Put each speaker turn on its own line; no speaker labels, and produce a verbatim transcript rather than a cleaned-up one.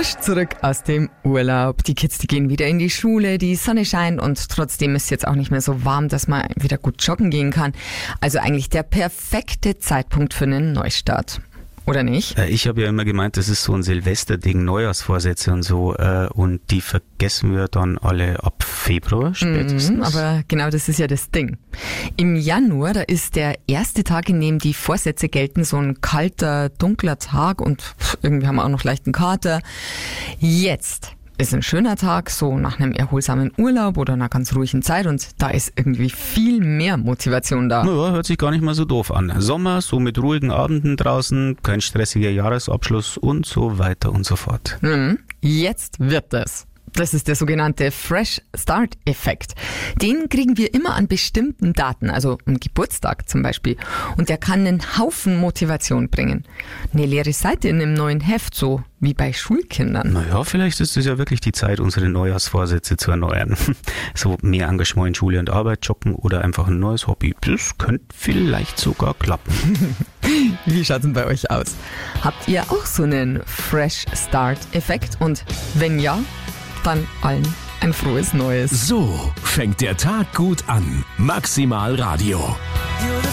Frisch zurück aus dem Urlaub. Die Kids, die gehen wieder in die Schule, die Sonne scheint und trotzdem ist es jetzt auch nicht mehr so warm, dass man wieder gut joggen gehen kann. Also eigentlich der perfekte Zeitpunkt für einen Neustart. Oder nicht?
Ich habe ja immer gemeint, das ist so ein Silvesterding, Neujahrsvorsätze und so, und die vergessen wir dann alle ab Februar spätestens.
Mhm, aber genau das ist ja das Ding. Im Januar, da ist der erste Tag, in dem die Vorsätze gelten, so ein kalter, dunkler Tag und irgendwie haben wir auch noch leicht einen Kater. Jetzt ist ein schöner Tag, so nach einem erholsamen Urlaub oder einer ganz ruhigen Zeit und da ist irgendwie viel mehr Motivation da.
Naja, hört sich gar nicht mal so doof an. Sommer, so mit ruhigen Abenden draußen, kein stressiger Jahresabschluss und so weiter und so fort.
Mhm. Jetzt wird es. Das ist der sogenannte Fresh Start Effekt. Den kriegen wir immer an bestimmten Daten, also am Geburtstag zum Beispiel. Und der kann einen Haufen Motivation bringen. Eine leere Seite in einem neuen Heft, so wie bei Schulkindern.
Naja, vielleicht ist es ja wirklich die Zeit, unsere Neujahrsvorsätze zu erneuern. So mehr Engagement in Schule und Arbeit, Joggen oder einfach ein neues Hobby. Das könnte vielleicht sogar klappen.
Wie schaut es denn bei euch aus? Habt ihr auch so einen Fresh Start Effekt? Und wenn ja, dann allen ein frohes Neues.
So fängt der Tag gut an. Maximal Radio.